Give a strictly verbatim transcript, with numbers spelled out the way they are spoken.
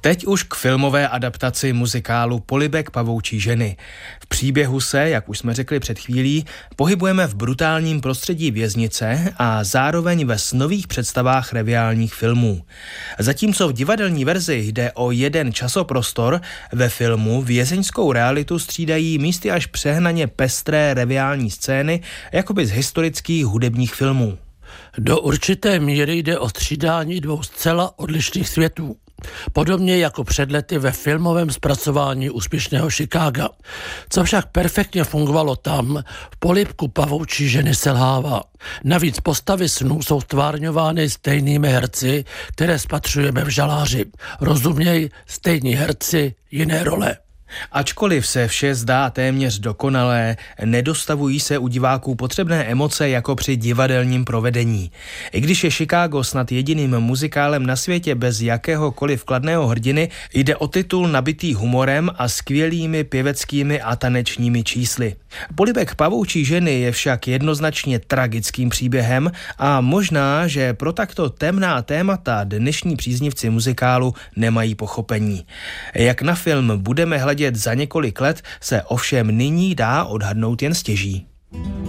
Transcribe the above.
Teď už k filmové adaptaci muzikálu Polibek pavoučí ženy. V příběhu se, jak už jsme řekli před chvílí, pohybujeme v brutálním prostředí věznice a zároveň ve snových představách reviálních filmů. Zatímco v divadelní verzi jde o jeden časoprostor, ve filmu vězeňskou realitu střídají místy až přehnaně pestré reviální scény, jakoby z historických hudebních filmů. Do určité míry jde o střídání dvou zcela odlišných světů. Podobně jako před lety ve filmovém zpracování úspěšného Chicaga. Co však perfektně fungovalo tam, v Polibku pavoučí ženy selhává. Navíc postavy snů jsou stvárňovány stejnými herci, které spatřujeme v Žaláři. Rozuměj, stejní herci, jiné role. Ačkoliv se vše zdá téměř dokonalé, nedostavují se u diváků potřebné emoce jako při divadelním provedení. I když je Chicago snad jediným muzikálem na světě bez jakéhokoliv kladného hrdiny, jde o titul nabitý humorem a skvělými pěveckými a tanečními čísly. Polibek pavoučí ženy je však jednoznačně tragickým příběhem a možná, že pro takto temná témata dnešní příznivci muzikálu nemají pochopení. Jak na film budeme hledět za několik let, se ovšem nyní dá odhadnout jen stěží.